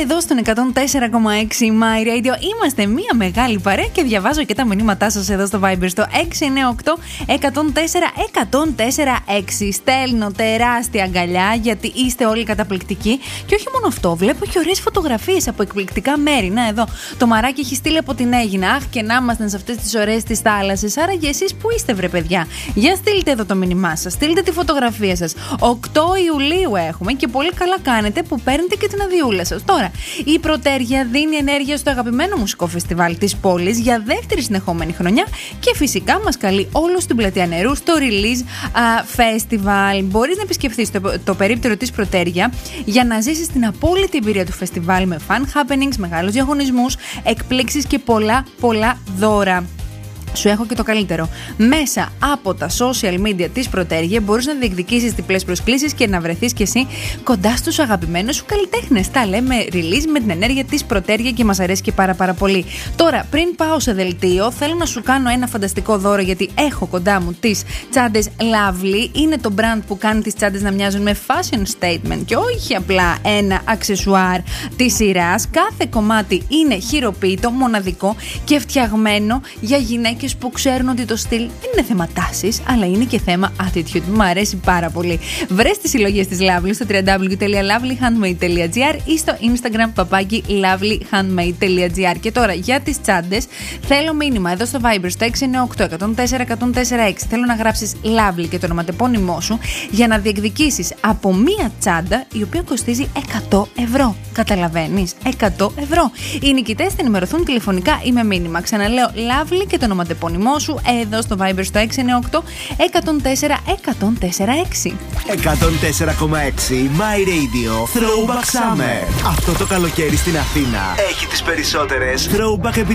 εδώ στον 104,6 My Radio. Είμαστε μια μεγάλη παρέα και διαβάζω και τα μηνύματά σας εδώ στο Viber στο 698 104 104 6. Στέλνω τεράστια αγκαλιά γιατί είστε όλοι καταπληκτικοί. Και όχι μόνο αυτό, βλέπω και ωραίες φωτογραφίες από εκπληκτικά μέρη. Να, εδώ το μαράκι έχει στείλει από την Αίγινα. Αχ, και να ήμασταν σε αυτές τις ωραίες τις θάλασσες. Άρα και εσείς που είστε, βρε παιδιά. Για στείλτε εδώ το μήνυμά σας, στείλτε τη φωτογραφία σας. 8 Ιουλίου έχουμε και πολύ καλά κάνετε που παίρνετε και την αδειούλα σας. Τώρα, η Πρωτέργεια δίνει ενέργεια στο αγαπημένο μουσικό φεστιβάλ της πόλης για δεύτερη συνεχόμενη χρονιά και φυσικά μας καλεί όλους στην Πλατεία Νερού στο Release Festival. Μπορείς να επισκεφθείς το περίπτερο της Πρωτέργεια για να ζήσεις την απόλυτη εμπειρία του φεστιβάλ με fun happenings, μεγάλους διαγωνισμούς, εκπλήξεις και πολλά δώρα. Σου έχω και το καλύτερο. Μέσα από τα social media της Πρωτέργεια μπορείς να διεκδικήσεις διπλές προσκλήσεις και να βρεθείς κι εσύ κοντά στους αγαπημένους σου καλλιτέχνες. Τα λέμε release με την ενέργεια της Πρωτέργεια και μας αρέσει και πάρα πολύ. Τώρα, πριν πάω σε δελτίο, θέλω να σου κάνω ένα φανταστικό δώρο γιατί έχω κοντά μου τις τσάντες Lovely. Είναι το brand που κάνει τις τσάντες να μοιάζουν με fashion statement και όχι απλά ένα αξεσουάρ της σειράς. Κάθε κομμάτι είναι χειροποίητο, μοναδικό και φτιαγμένο για γυναίκες που ξέρουν ότι το στυλ δεν είναι θέμα τάσης, αλλά είναι και θέμα attitude. Μου αρέσει πάρα πολύ. Βρες τις συλλογές της Lovely στο www.lovelyhandmade.gr ή στο Instagram @lovelyhandmade.gr. Και τώρα για τις τσάντες θέλω μήνυμα εδώ στο Viber στο 698 104 104 6. Θέλω να γράψεις Lovely και το ονοματεπώνυμό σου για να διεκδικήσεις από μία τσάντα η οποία κοστίζει 100 ευρώ. Καταλαβαίνεις? 100 ευρώ. Οι νικητές θα ενημερωθούν τηλεφωνικά ή με μήνυμα. Ξαναλέω Lovely και το ονοματεπώνυμό σου εδώ στο Viber στο 698 104 104 6. 104,6 My Radio Throwback Summer. Αυτό το καλοκαίρι στην Αθήνα έχει τις περισσότερες Throwback